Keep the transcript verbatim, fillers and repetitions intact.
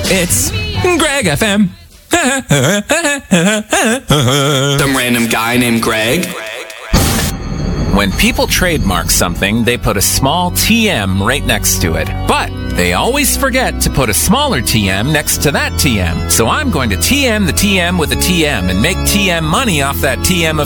It's Greg F M. Some random guy named Greg. When people trademark something, they put a small T M right next to it. But they always forget to put a smaller T M next to that T M. So I'm going to T M the T M with a T M and make T M money off that T M of